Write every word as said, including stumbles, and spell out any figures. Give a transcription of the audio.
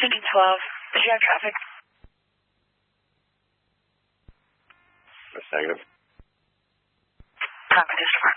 fifteen twelve. Did you have traffic? That's negative. Copy this for